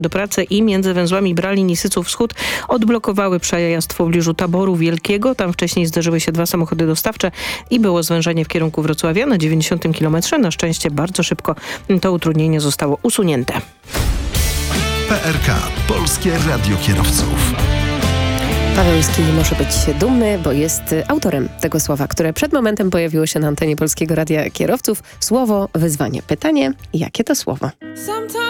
do pracy i między węzłami Bralin i Syców Wschód odblokowały przejazd w pobliżu Taboru Wielkiego. Tam wcześniej zderzyły się 2 samochody dostawcze i było zwężenie w kierunku Wrocławia na 90 km. Na szczęście bardzo szybko to utrudnienie zostało usunięte. PRK, Polskie Radio Kierowców. Paweł Łyski może być dumny, bo jest autorem tego słowa, które przed momentem pojawiło się na antenie Polskiego Radia Kierowców. Słowo wyzwanie. Pytanie, jakie to słowo?